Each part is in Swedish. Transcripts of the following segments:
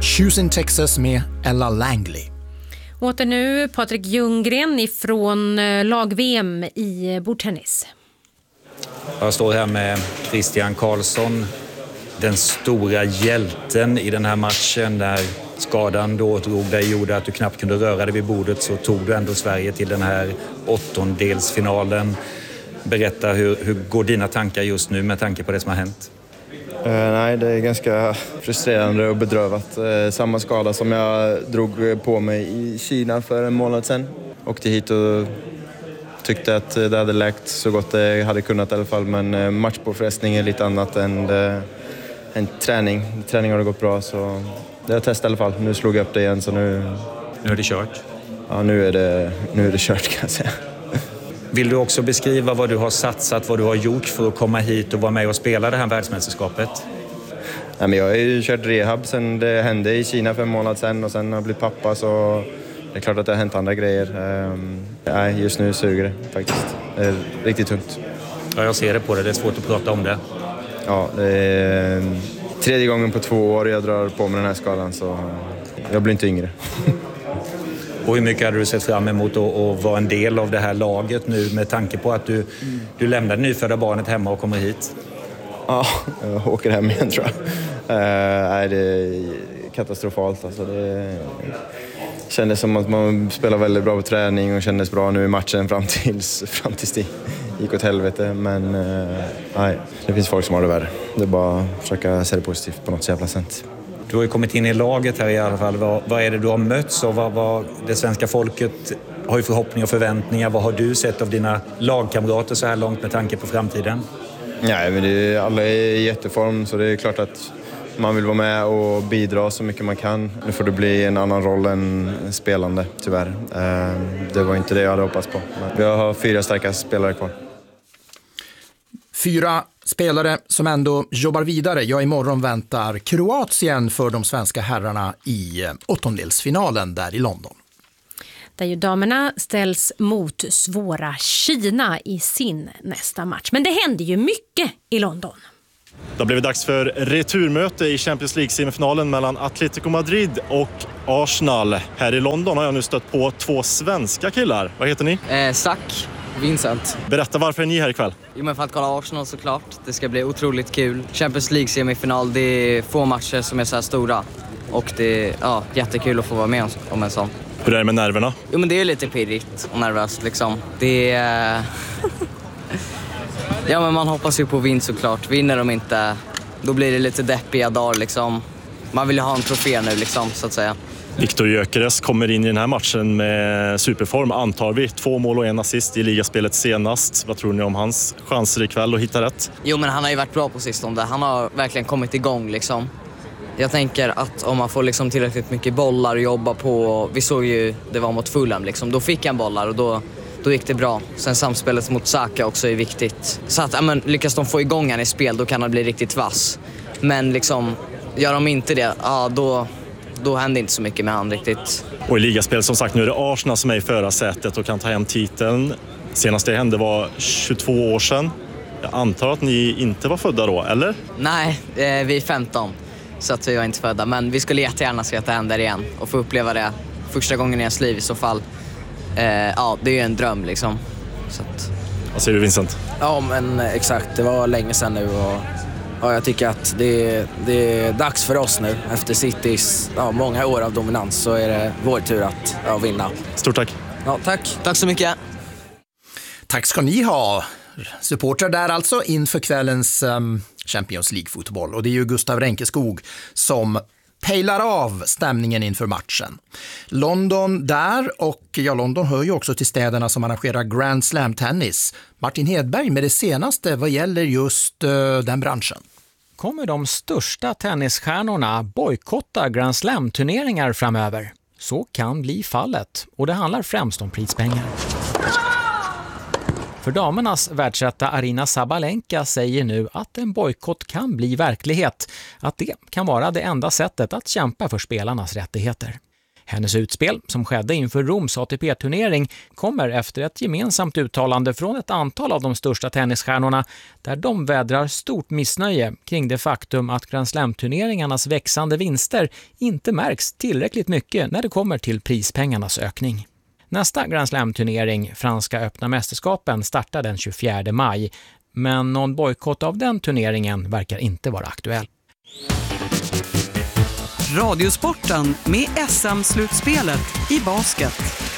Houston, Texas med Ella Langley. Åter nu Patrik Ljunggren ifrån lag-VM i bordtennis. Jag står här med Christian Karlsson, den stora hjälten i den här matchen. När skadan då drog dig gjorde att du knappt kunde röra dig vid bordet, så tog du ändå Sverige till den här åttondelsfinalen. Berätta, hur går dina tankar just nu med tanke på det som har hänt? Nej, det är ganska frustrerande och bedrövat. Samma skada som jag drog på mig i Kina för en månad sedan. Åkte hit och tyckte att det hade läkt så gott det hade kunnat i alla fall. Men matchpåfrestning är lite annat än en träning. Träning har gått bra, så det har jag testat i alla fall. Nu slog jag upp det igen, så nu är det kört? Ja, nu är det kört, kan jag säga. Vill du också beskriva vad du har satsat, vad du har gjort för att komma hit och vara med och spela det här världsmästerskapet? Nej, men jag har ju kört rehab sen det hände i Kina för en månad sedan, och sen har jag blivit pappa, så det är klart att det har hänt andra grejer. Nej, just nu suger det faktiskt. Det är riktigt tungt. Ja, jag ser det på det. Det är svårt att prata om det. Ja, det är 3:e gången på 2 år jag drar på med den här skadan, så jag blir inte yngre. Och hur mycket hade du sett fram emot att vara en del av det här laget nu, med tanke på att du lämnar det nyfödda barnet hemma och kommer hit? Ja, jag åker hem igen, tror jag. Nej, det är katastrofalt. Alltså, det kändes som att man spelar väldigt bra på träning och kändes bra nu i matchen fram tills det gick åt helvete. Men nej, det finns folk som har det värre. Det är bara att försöka se det positivt på något jävla sätt. Du har ju kommit in i laget här i alla fall. Vad är det du har mötts och vad det svenska folket har ju förhoppningar och förväntningar. Vad har du sett av dina lagkamrater så här långt med tanke på framtiden? Nej, men alla är i jätteform, så det är klart att man vill vara med och bidra så mycket man kan. Nu får det bli en annan roll än spelande, tyvärr. Det var inte det jag hade hoppats på. Men vi har 4 starka spelare kvar. 4 spelare som ändå jobbar vidare. Ja, imorgon väntar Kroatien för de svenska herrarna i åttondelsfinalen där i London. Där ju damerna ställs mot svåra Kina i sin nästa match. Men det händer ju mycket i London. Det har blivit dags för returmöte i Champions League-semifinalen mellan Atletico Madrid och Arsenal. Här i London har jag nu stött på 2 svenska killar. Vad heter ni? Zack, Vincent. Berätta, varför är ni här ikväll? Jo, men för att kolla Arsenal såklart. Det ska bli otroligt kul. Champions League-semifinal, det är få matcher som är så här stora. Och det är jättekul att få vara med om en sån. Hur är det med nerverna? Jo, men det är lite pirrigt och nervöst liksom. Det är... Ja, men man hoppas ju på att vinna såklart. Vinner de inte, då blir det lite deppiga dagar liksom. Man vill ju ha en trofé nu liksom, så att säga. Viktor Gyökeres kommer in i den här matchen med superform, antar vi. 2 mål och 1 assist i ligaspelet senast. Vad tror ni om hans chanser ikväll att hitta rätt? Jo, men han har ju varit bra på sistone. Han har verkligen kommit igång liksom. Jag tänker att om man får liksom tillräckligt mycket bollar att jobba på. Vi såg ju, det var mot Fulham liksom. Då fick han bollar och då gick det bra. Sen samspelet mot Saka också är viktigt. Så att, lyckas de få igång han i spel, då kan han bli riktigt vass. Men liksom, gör de inte det, då händer inte så mycket med han riktigt. Och i ligaspel, som sagt, nu är det Arsenal som är i förarsätet och kan ta hem titeln. Senast det hände var 22 år sedan. Jag antar att ni inte var födda då, eller? Nej, vi är 15. Så att vi var inte födda. Men vi skulle jättegärna se att det händer igen. Och få uppleva det första gången i ens liv i så fall. Det är ju en dröm liksom. Så att... Vad säger du, Vincent? Ja, men exakt. Det var länge sedan nu. Och jag tycker att det är dags för oss nu. Efter Citys många år av dominans så är det vår tur att vinna. Stort tack. Ja, tack. Tack så mycket. Tack ska ni ha. Supportrar där alltså inför kvällens Champions League-fotboll. Och det är ju Gustav Renkeskog som pejlar av stämningen inför matchen. London där, och London hör ju också till städerna som arrangerar Grand Slam tennis. Martin Hedberg med det senaste vad gäller just den branschen. Kommer de största tennisstjärnorna bojkotta Grand Slam-turneringar framöver? Så kan bli fallet, och det handlar främst om prispengar. För damernas världsetta Arina Sabalenka säger nu att en bojkott kan bli verklighet. Att det kan vara det enda sättet att kämpa för spelarnas rättigheter. Hennes utspel, som skedde inför Roms ATP-turnering, kommer efter ett gemensamt uttalande från ett antal av de största tennisstjärnorna där de vädrar stort missnöje kring det faktum att Grand Slam-turneringarnas växande vinster inte märks tillräckligt mycket när det kommer till prispengarnas ökning. Nästa Grand Slam-turnering, Franska öppna mästerskapen, startar den 24 maj, men någon bojkott av den turneringen verkar inte vara aktuell. Radiosporten med SM-slutspelet i basket.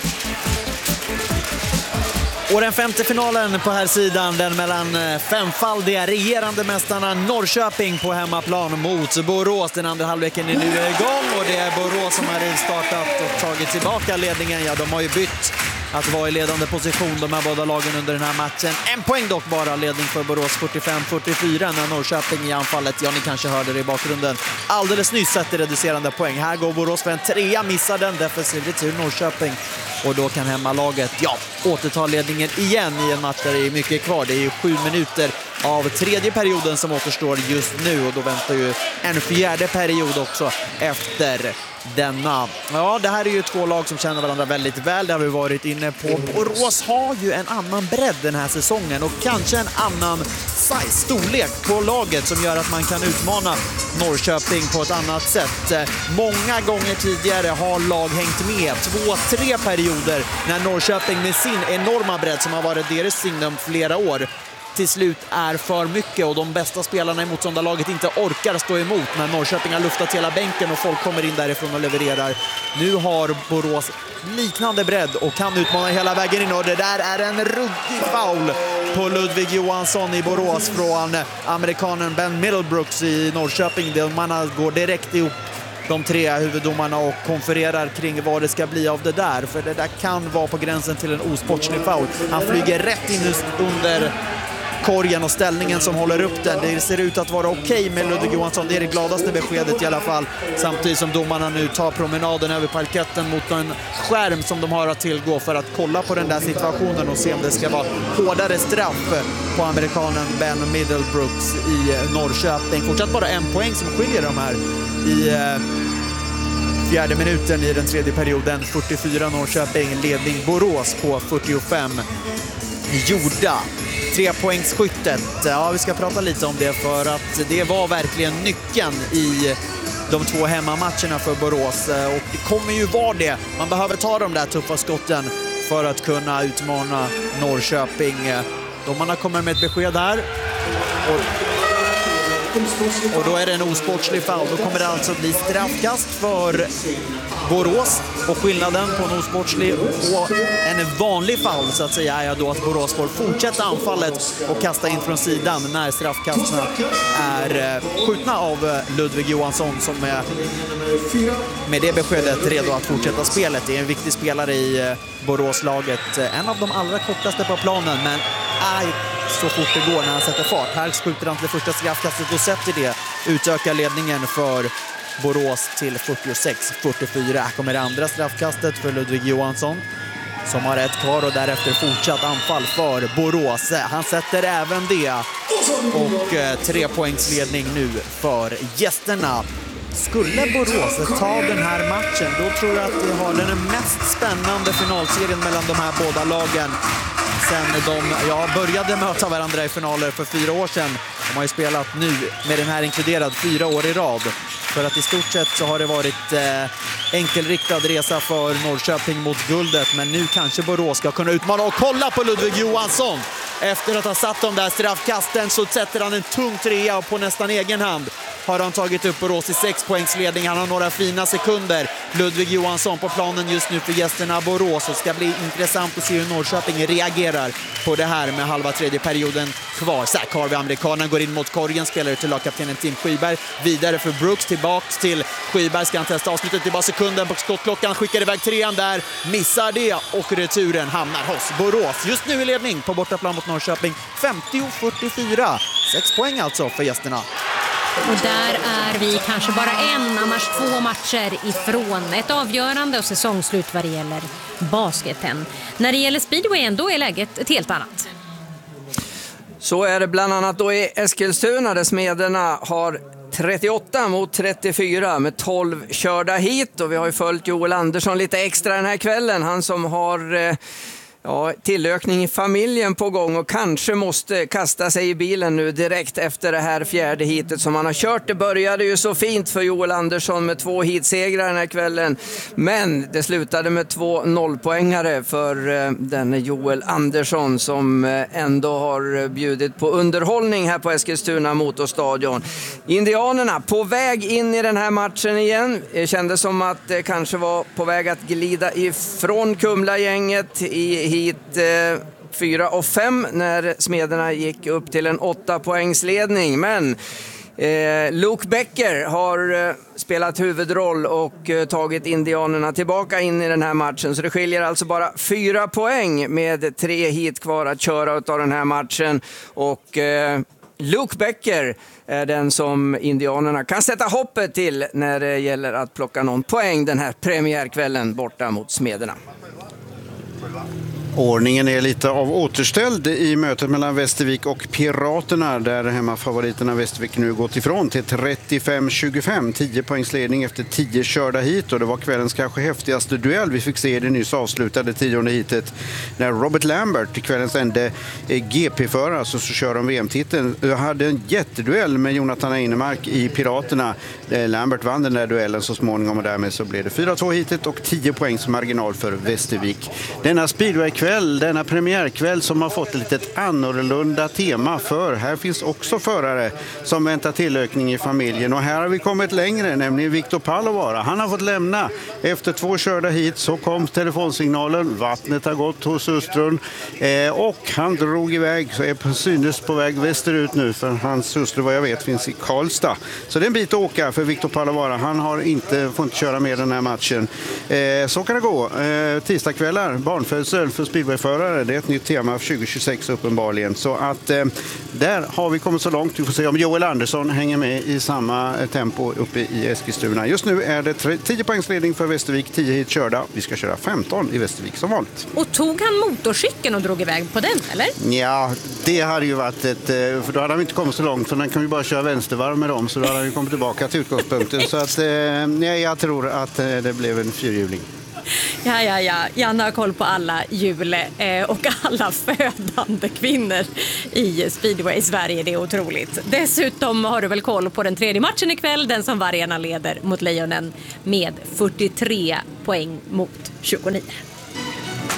Och den femte finalen på här sidan, den mellan femfaldiga regerande mästarna Norrköping på hemmaplan mot Borås. Den andra halvleken är nu igång och det är Borås som har startat och tagit tillbaka ledningen. Ja, de har ju bytt att vara i ledande position, de här båda lagen under den här matchen. En poäng dock bara, ledning för Borås 45-44 när Norrköping i anfallet, ja ni kanske hörde det i bakgrunden, alldeles nyss sätter reducerande poäng. Här går Borås för en trea, missar den, defensiv retur Norrköping. Och då kan hemmalaget, ja, återta ledningen igen i en match där det är mycket kvar. Det är ju 7 minuter av tredje perioden som återstår just nu och då väntar ju en fjärde period också efter denna. Ja, det här är ju två lag som känner varandra väldigt väl, det har vi varit inne på. Borås har ju en annan bredd den här säsongen och kanske en annan storlek på laget som gör att man kan utmana Norrköping på ett annat sätt. Många gånger tidigare har lag hängt med 2-3 perioder när Norrköping med sin enorma bredd som har varit deras signum flera år till slut är för mycket och de bästa spelarna i motståndarlaget inte orkar stå emot när Norrköping har luftat hela bänken och folk kommer in därifrån och levererar. Nu har Borås liknande bredd och kan utmana hela vägen in och det där är en ruggig foul på Ludvig Johansson i Borås från amerikanen Ben Middlebrooks i Norrköping. Domarna går direkt ihop, de tre huvuddomarna, och konfererar kring vad det ska bli av det där. För det där kan vara på gränsen till en osportslig foul. Han flyger rätt in under korgen och ställningen som håller upp den. Det ser ut att vara okej med Ludvig Johansson. Det är det gladaste beskedet i alla fall. Samtidigt som domarna nu tar promenaden över parketten mot en skärm som de har att tillgå för att kolla på den där situationen och se om det ska vara hårdare straff på amerikanen Ben Middlebrooks i Norrköping. Fortsatt bara en poäng som skiljer de här i fjärde minuten i den tredje perioden. 44 Norrköping, ledning Borås på 45 gjorda. 3-poängsskyttet, ja vi ska prata lite om det för att det var verkligen nyckeln i de två hemmamatcherna för Borås och det kommer ju vara det. Man behöver ta de där tuffa skotten för att kunna utmana Norrköping. Domarna kommer med ett besked här och då är det en osportslig foul. Då kommer det alltså bli straffkast för Borås och skillnaden på en osportslig och en vanlig foul så att säga är då att Borås får fortsätta anfallet och kasta in från sidan när straffkasterna är skjutna av Ludvig Johansson som är med det beskedet redo att fortsätta spelet. Det är en viktig spelare i Boråslaget, en av de allra kortaste på planen men är så fort det går när han sätter fart. Här skjuter han till det första straffkastet och sätter det, utökar ledningen för Borås till 46-44. Här kommer det andra straffkastet för Ludvig Johansson som har ett kvar och därefter fortsatt anfall för Borås. Han sätter även det och 3-poängsledning nu för gästerna. Skulle Borås ta den här matchen, då tror jag att det har den mest spännande finalserien mellan de här båda lagen sen de började möta varandra i finaler för 4 år sedan. De har ju spelat nu med den här inkluderad 4 år i rad. För att i stort sett så har det varit enkelriktad resa för Norrköping mot guldet. Men nu kanske Borås ska kunna utmana och kolla på Ludvig Johansson. Efter att ha satt de där straffkasten så sätter han en tung trea och på nästan egen hand har han tagit upp Borås i 6-poängsledning. Han har några fina sekunder. Ludvig Johansson på planen just nu för gästerna Borås. Det ska bli intressant att se hur Norrköping reagerar på det här med halva tredje perioden kvar. Zach Harvey, amerikanen, går in mot korgen, spelar till lagkaptenen Tim Skyberg. Vidare för Brooks, tillbaks till Skyberg. Ska han testa avslutet, det är bara sekunden på skottklockan. Skickar iväg trean där, missar det och returen hamnar hos Borås. Just nu i ledning på bortaplan mot Norrköping. 50-44. 6 poäng alltså för gästerna. Och där är vi kanske bara annars 2 matcher ifrån ett avgörande och säsongslut vad det gäller basketen. När det gäller speedwayen då är läget ett helt annat. Så är det bland annat då i Eskilstuna där Smederna har 38 mot 34 med 12 körda hit, och vi har ju följt Joel Andersson lite extra den här kvällen. Han som har tillökning i familjen på gång och kanske måste kasta sig i bilen nu direkt efter det här fjärde hitet som han har kört. Det började ju så fint för Joel Andersson med 2 hitsegrar den här kvällen, men det slutade med 2 nollpoängare för den Joel Andersson som ändå har bjudit på underhållning här på Eskilstuna Motorstadion. Indianerna på väg in i den här matchen igen. Det kändes som att det kanske var på väg att glida ifrån Kumla-gänget i hit 4 och 5 när Smederna gick upp till en 8-poängsledning. Men Luke Becker har spelat huvudroll och tagit indianerna tillbaka in i den här matchen. Så det skiljer alltså bara 4 poäng med 3 hit kvar att köra av den här matchen. Och Luke Becker är den som indianerna kan sätta hoppet till när det gäller att plocka någon poäng den här premiärkvällen borta mot Smederna. Ordningen är lite av återställd i mötet mellan Västervik och Piraterna, där hemmafavoriterna Västervik nu gått ifrån till 35-25, 10 poängsledning efter 10 körda hit, och det var kvällens kanske häftigaste duell vi fick se i det nyss avslutade 10:e hitet när Robert Lambert, kvällens enda GP-förare, så kör de VM-titeln, hade en jätteduell med Jonathan Einemark i Piraterna. Lambert vann den där duellen så småningom, och därmed så blev det 4-2 hitet och 10 poängs marginal för Västervik. Denna speedwaykväll, denna premiärkväll som har fått ett litet annorlunda tema, för här finns också förare som väntar tillökning i familjen, och här har vi kommit längre, nämligen Viktor Palovaara. Han har fått lämna efter 2 körda hit, så kom telefonsignalen, vattnet har gått hos hustrun och han drog iväg, så är synes på väg västerut nu, för hans hustru vad jag vet finns i Karlstad. Så det är en bit att åka för Viktor Palovaara. Han får inte köra med den här matchen. Så kan det gå. Tisdagskvällar, barnfödsel för speedwayförare, det är ett nytt tema för 2026 uppenbarligen. Så att där har vi kommit så långt. Vi får se om Joel Andersson hänger med i samma tempo uppe i Eskilstuna. Just nu är det 10 poängsledning för Västervik, 10 hit körda. Vi ska köra 15 i Västervik som vanligt. Och tog han motorcykeln och drog iväg på den, eller? Ja, det hade ju varit för då hade han inte kommit så långt, för den kan vi bara köra vänstervarv med dem, så då hade han ju kommit tillbaka till utgångspunkten. Så att jag tror att det blev en fyrhjuling. Ja. Janne har koll på alla hjul och alla födande kvinnor i speedway i Sverige. Det är otroligt. Dessutom har du väl koll på den tredje matchen ikväll, den som Vargarna leder mot Lejonen med 43 poäng mot 29.